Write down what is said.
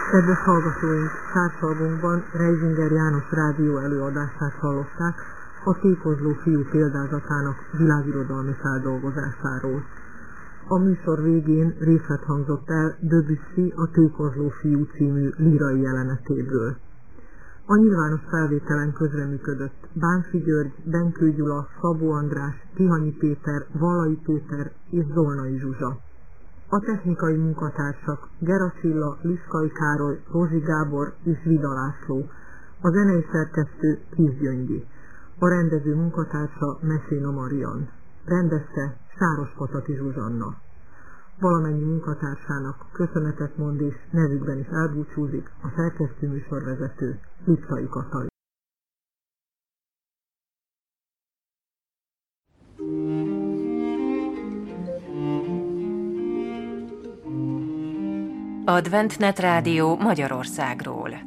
Kedves hallgatóink, társalgunkban Reisinger János rádió előadását hallották a Tékozló fiú példázatának világirodalmi feldolgozásáról. A műsor végén részlet hangzott el Debussy a Tékozló fiú című lírai jelenetéből. A nyilvános felvételen közreműködött Bánffy György, Benkő Gyula, Szabó András, Tihanyi Péter, Vallai Péter és Zolnai Zsuzsa. A technikai munkatársak Gera Csilla, Liszkai Károly, Rózsi Gábor és Vida László, a zenei szerkesztő Kis Gyöngyi, a rendező munkatársa Messina Marian, rendezte Sárospataki Zsuzsanna. Valamennyi munkatársának köszönetet mond és nevükben is elbúcsúzik a szerkesztő műsorvezető Liptai Katalin. Adventnet Rádió Magyarországról.